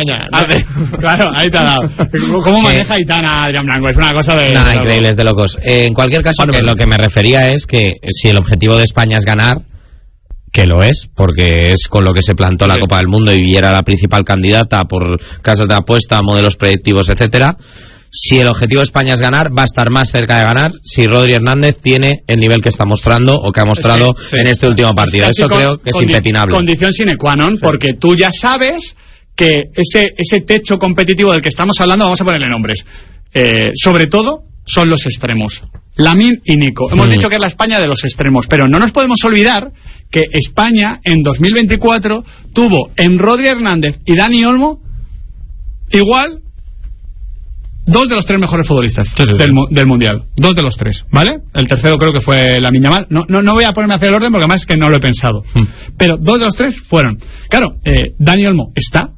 España. Claro, ahí te ha dado. ¿Cómo maneja Aitana Adrián Blanco? Es una cosa de... Nada, increíble, es de locos. En cualquier caso, bueno, lo que me refería es que si el objetivo de España es ganar, que lo es, porque es con lo que se plantó la Copa del Mundo y era la principal candidata por casas de apuesta, modelos predictivos, etcétera. Si el objetivo de España es ganar, va a estar más cerca de ganar si Rodri Hernández tiene el nivel que está mostrando o que ha mostrado en este último partido. Eso creo que es impepinable. Condición sine qua non, porque tú ya sabes que ese techo competitivo del que estamos hablando, vamos a ponerle nombres, sobre todo son los extremos. Lamine y Nico. Hemos dicho que es la España de los extremos, pero no nos podemos olvidar que España en 2024 tuvo en Rodri Hernández y Dani Olmo igual 2 de los 3 mejores futbolistas del Mundial. 2 de los 3, ¿vale? El tercero creo que fue Lamine Yamal. No voy a ponerme a hacer el orden porque además es que no lo he pensado. Pero 2 de los 3 fueron. Claro, Dani Olmo está,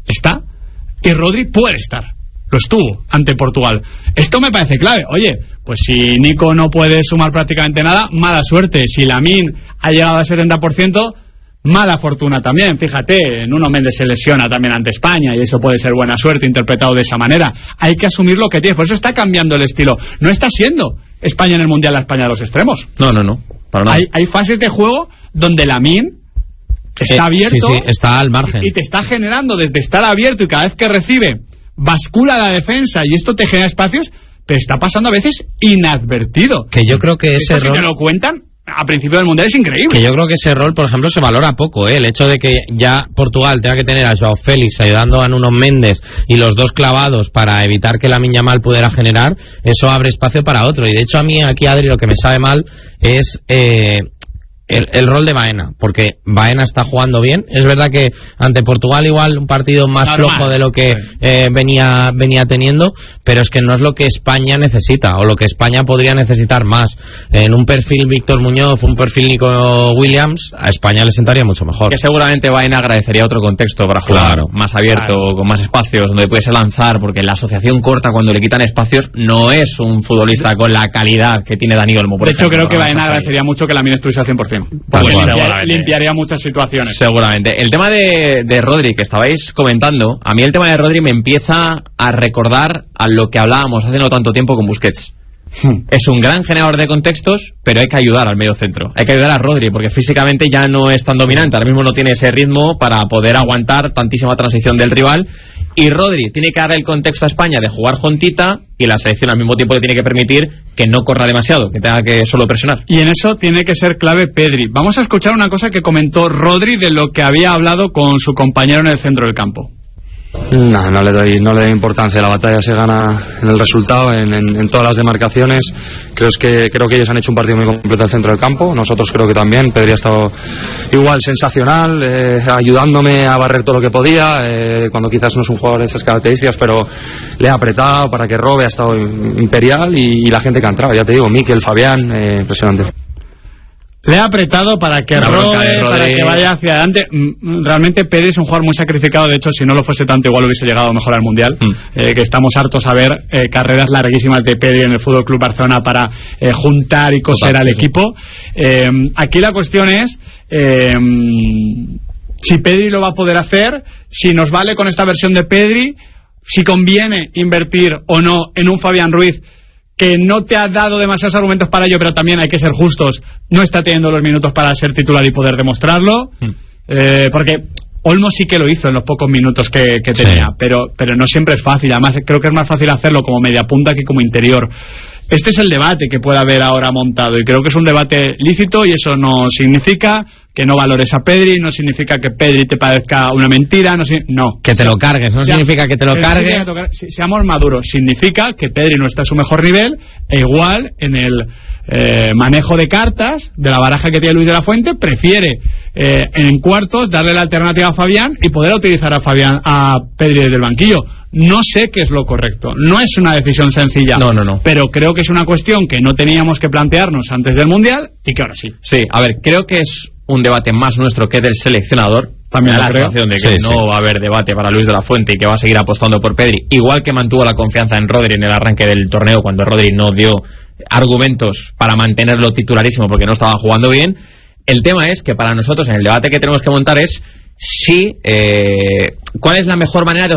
y Rodri puede estar. Lo estuvo ante Portugal. Esto me parece clave. Oye, pues si Nico no puede sumar prácticamente nada, mala suerte. Si Lamine ha llegado al 70%, mala fortuna también. Fíjate, Nuno Méndez se lesiona también ante España y eso puede ser buena suerte interpretado de esa manera. Hay que asumir lo que tienes. Por eso está cambiando el estilo. No está siendo España en el Mundial la España de los extremos. No. Para nada. Hay fases de juego donde Lamine está abierto. Sí, está al margen. Y te está generando desde estar abierto y cada vez que recibe bascula la defensa y esto te genera espacios, pero está pasando a veces inadvertido. Que yo creo que ese rol... Si te lo cuentan a principio del Mundial es increíble. Que yo creo que ese rol, por ejemplo, se valora poco, El hecho de que ya Portugal tenga que tener a Joao Félix ayudando a Nuno Méndez y los dos clavados para evitar que Lamine Yamal pudiera generar, eso abre espacio para otro. Y de hecho a mí aquí, Adri, lo que me sabe mal es... El rol de Baena, porque Baena está jugando bien. Es verdad que ante Portugal igual un partido más flojo de lo que venía teniendo, pero es que no es lo que España necesita o lo que España podría necesitar más. En un perfil Víctor Muñoz, un perfil Nico Williams, a España le sentaría mucho mejor. Que seguramente Baena agradecería otro contexto para jugar más abierto, con más espacios, donde puedes lanzar, porque la asociación corta cuando le quitan espacios no es un futbolista con la calidad que tiene Dani Olmo. De hecho, creo que Baena agradecería mucho que Lamine estuviese al 100%. Porque limpiaría muchas situaciones. Seguramente. El tema de Rodri que estabais comentando, a mí el tema de Rodri me empieza a recordar a lo que hablábamos hace no tanto tiempo con Busquets. Es un gran generador de contextos, pero hay que ayudar al medio centro. Hay que ayudar a Rodri, porque físicamente ya no es tan dominante. Ahora mismo no tiene ese ritmo para poder aguantar tantísima transición del rival. Y Rodri tiene que darle el contexto a España de jugar juntita, y la selección al mismo tiempo le tiene que permitir que no corra demasiado, que tenga que solo presionar. Y en eso tiene que ser clave Pedri. Vamos a escuchar una cosa que comentó Rodri de lo que había hablado con su compañero en el centro del campo. No le doy importancia. La batalla se gana en el resultado, en todas las demarcaciones. Creo que ellos han hecho un partido muy completo al centro del campo. Nosotros creo que también. Pedri ha estado igual sensacional, ayudándome a barrer todo lo que podía, cuando quizás no es un jugador de esas características, pero le ha apretado para que robe. Ha estado imperial y la gente que ha entrado, ya te digo, Mikel, Fabián, impresionante. Le ha apretado para que robe, para que vaya hacia adelante. Realmente Pedri es un jugador muy sacrificado. De hecho, si no lo fuese tanto, igual hubiese llegado mejor al Mundial. Que estamos hartos a ver carreras larguísimas de Pedri en el Fútbol Club Barcelona para juntar y coser al equipo. Aquí la cuestión es si Pedri lo va a poder hacer, si nos vale con esta versión de Pedri, si conviene invertir o no en un Fabián Ruiz que no te ha dado demasiados argumentos para ello, pero también hay que ser justos, no está teniendo los minutos para ser titular y poder demostrarlo, porque Olmo sí que lo hizo en los pocos minutos que tenía, pero no siempre es fácil. Además creo que es más fácil hacerlo como media punta que como interior. Este es el debate que puede haber ahora montado, y creo que es un debate lícito, y eso no significa que no valores a Pedri, no significa que Pedri te parezca una mentira, no. Que te lo cargues, no significa que te lo cargues. Seamos maduros, significa que Pedri no está a su mejor nivel, e igual en el manejo de cartas de la baraja que tiene Luis de la Fuente, prefiere en cuartos darle la alternativa a Fabián y poder utilizar a Pedri desde el banquillo. No sé qué es lo correcto, no es una decisión sencilla, no. Pero creo que es una cuestión que no teníamos que plantearnos antes del Mundial y que ahora sí. Sí, a ver, creo que es un debate más nuestro que del seleccionador. También la sensación de que no va a haber debate para Luis de la Fuente y que va a seguir apostando por Pedri, igual que mantuvo la confianza en Rodri en el arranque del torneo, cuando Rodri no dio argumentos para mantenerlo titularísimo porque no estaba jugando bien. El tema es que para nosotros en el debate que tenemos que montar es si cuál es la mejor manera de